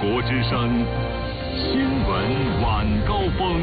国之声新闻晚高峰。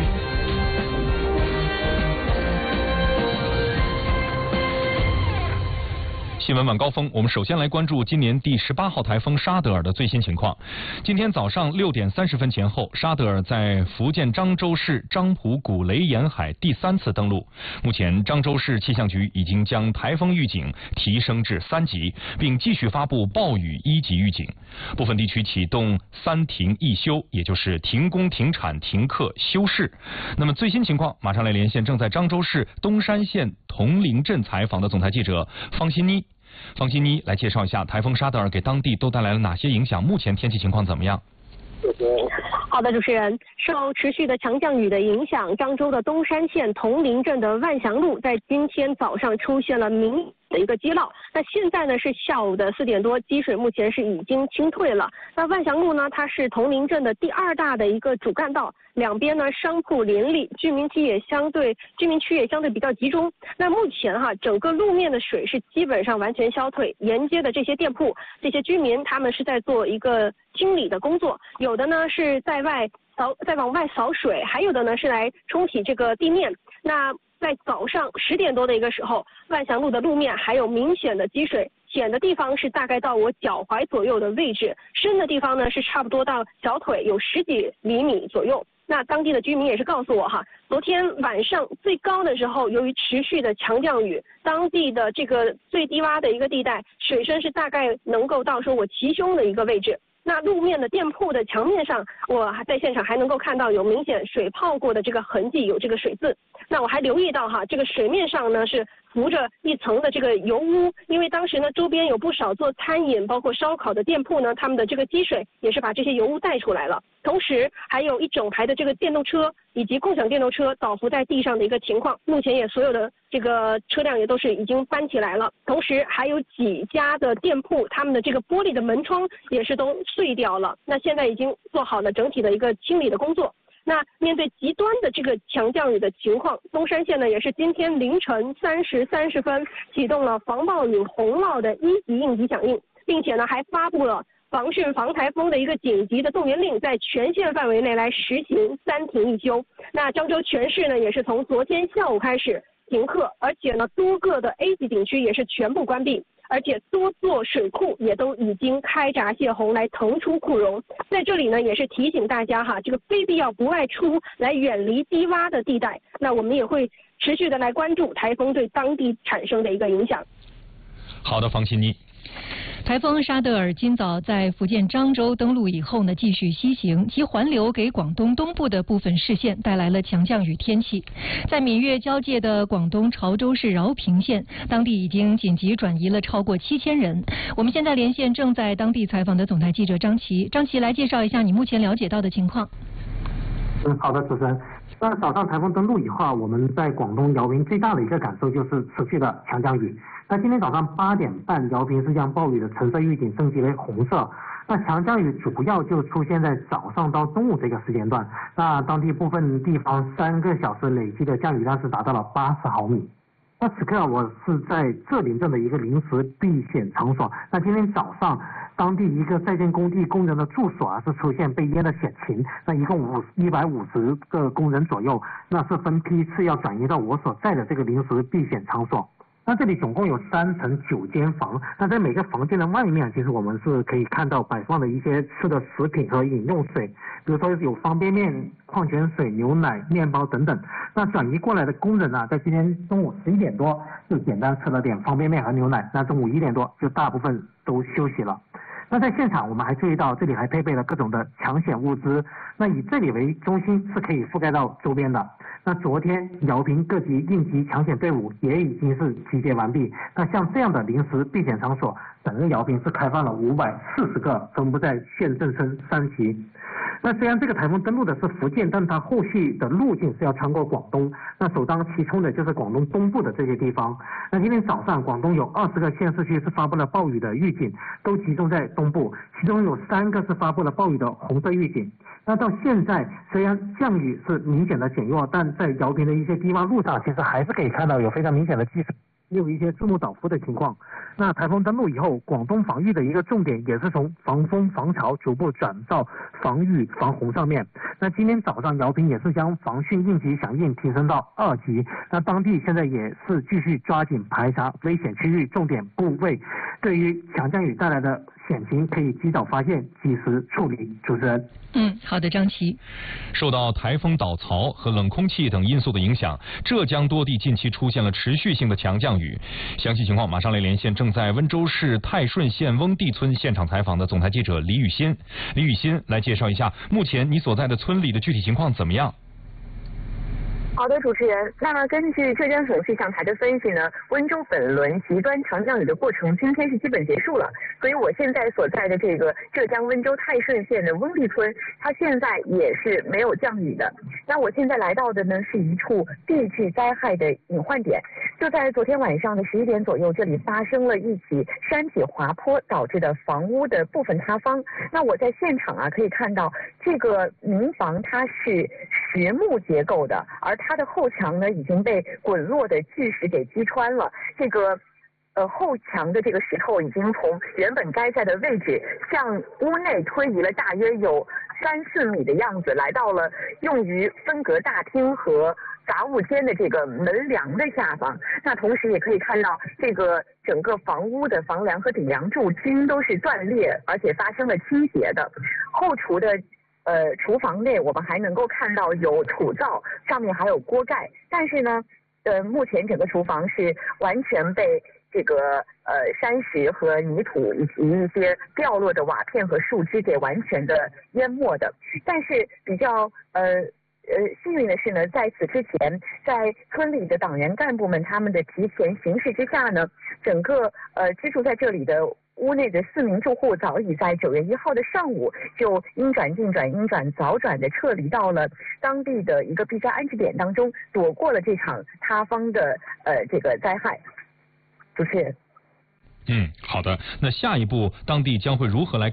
新闻晚高峰，我们首先来关注今年第18号台风沙德尔的最新情况。今天早上6点30分前后，沙德尔在福建漳州市漳浦古雷沿海第3次登陆。目前，漳州市气象局已经将台风预警提升至3级，并继续发布暴雨1级预警。部分地区启动3停1休，也就是停工、停产、停课、休市。那么最新情况，马上来连线正在漳州市东山县铜陵镇采访的总台记者方欣妮。方欣妮来介绍一下台风沙德尔给当地都带来了哪些影响，目前天气情况怎么样？ 好的，主持人，受持续的强降雨的影响，漳州的东山县铜陵镇的万祥路在今天早上出现了明显的一个积涝。那现在呢是下午的4点多，积水目前是已经清退了。那万祥路呢，它是铜陵镇的第2大的一个主干道，两边呢商铺林立，居民区也相对比较集中。那目前整个路面的水是基本上完全消退，沿街的这些店铺、这些居民他们是在做一个清理的工作，有的呢是在往外扫水，还有的呢是来冲洗这个地面。那在早上10点多的一个时候，万祥路的路面还有明显的积水，浅的地方是大概到我脚踝左右的位置，深的地方呢是差不多到小腿，有10几厘米左右。那当地的居民也是告诉我昨天晚上最高的时候，由于持续的强降雨，当地的这个最低洼的一个地带，水深是大概能够到说我齐胸的一个位置。那路面的店铺的墙面上，我在现场还能够看到有明显水泡过的这个痕迹，有这个水渍。那我还留意到这个水面上呢是浮着一层的这个油污，因为当时呢周边有不少做餐饮包括烧烤的店铺呢，他们的这个积水也是把这些油污带出来了。同时还有一整排的这个电动车以及共享电动车倒伏在地上的一个情况，目前也所有的这个车辆也都是已经搬起来了。同时还有几家的店铺，他们的这个玻璃的门窗也是都碎掉了，那现在已经做好了整体的一个清理的工作。那面对极端的这个强降雨的情况，东山县呢也是今天凌晨3时30分启动了防暴雨洪涝的1级应急响应，并且呢还发布了防汛防台风的一个紧急的动员令，在全县范围内来实行3停1休。那漳州全市呢也是从昨天下午开始停课，而且呢多个的 A 级景区也是全部关闭，而且多座水库也都已经开闸泄洪来腾出库容。在这里呢也是提醒大家这个非必要不外出，来远离低洼的地带。那我们也会持续的来关注台风对当地产生的一个影响。 好的，方欣妮。 台风沙德尔今早在福建漳州登陆以后呢，继续西行，其环流给广东东部的部分市县带来了强降雨天气。在闽粤交界的广东潮州市饶平县，当地已经紧急转移了超过7000人。我们现在连线正在当地采访的总台记者张琪，张琪来介绍一下你目前了解到的情况。 好的，主持人。那早上台风登陆以后我们在广东饶平最大的一个感受就是持续的强降雨。那今天早上8点半，饶平是将暴雨的橙色预警升级为红色。那强降雨主要就出现在早上到中午这个时间段。那当地部分地方3个小时累计的降雨量是达到了80毫米。那此刻我是在浙林镇的一个临时避险场所。那今天早上，当地一个在建工地工人的住所是出现被淹的险情。那一共150个工人左右，那是分批次要转移到我所在的这个临时避险场所。那这里总共有3层9间房，那在每个房间的外面，其实我们是可以看到摆放的一些吃的食品和饮用水，比如说有方便面、矿泉水、牛奶、面包等等。那转移过来的工人在今天中午11点多就简单吃了点方便面和牛奶，那中午1点多就大部分都休息了。那在现场我们还注意到这里还配备了各种的抢险物资，那以这里为中心是可以覆盖到周边的。那昨天饶平各级应急抢险队伍也已经是集结完毕。那像这样的临时避险场所，整个饶平是开放了540个，分布在县镇村3级。那虽然这个台风登陆的是福建，但它后续的路径是要穿过广东，那首当其冲的就是广东东部的这些地方。那今天早上广东有20个县市区是发布了暴雨的预警，都集中在东部，其中有3个是发布了暴雨的红色预警。那到现在虽然降雨是明显的减弱，但在饶平的一些低洼路上其实还是可以看到有非常明显的积水。 也有一些字幕倒伏的情况。那台风登陆以后，广东防御的一个重点也是从防风防潮逐步转到防御防洪上面。那今天早上，姚平也是将防汛应急响应提升到2级。那当地现在也是继续抓紧排查危险区域、重点部位，对于强降雨带来的险情可以及早发现，及时处理。主持人。 好的，张琪。 受到台风倒槽和冷空气等因素的影响，浙江多地近期出现了持续性的强降雨。详细情况马上来连线正在温州市泰顺县翁地村现场采访的总台记者李雨欣。李雨欣来介绍一下，目前你所在的村里的具体情况怎么样？ 好的，主持人。那么根据浙江省气象台的分析呢，温州本轮极端强降雨的过程今天是基本结束了，所以我现在所在的这个浙江温州泰顺县的翁地村，它现在也是没有降雨的。那我现在来到的呢是一处地质灾害的隐患点，就在昨天晚上的11点左右，这里发生了一起山体滑坡导致的房屋的部分塌方。那我在现场啊可以看到，这个民房它是实木结构的，而它的后墙呢已经被滚落的巨石给击穿了。这个后墙的这个石头已经从原本该在的位置向屋内推移了大约有3-4米的样子，来到了用于分隔大厅和杂物间的这个门梁的下方。那同时也可以看到，这个整个房屋的房梁和顶梁柱均都是断裂，而且发生了倾斜的。后厨的厨房内我们还能够看到有土灶，上面还有锅盖，但是呢目前整个厨房是完全被这个山石和泥土以及一些掉落的瓦片和树枝给完全的淹没的。但是比较幸运的是呢，在此之前，在村里的党员干部们他们的提前行事之下呢，整个居住在这里的屋内的4名住户早已在9月1号的上午就阴转近转、阴转早转的撤离到了当地的一个避灾安置点当中，躲过了这场塌方的这个灾害。主持人。 好的。那下一步当地将会如何来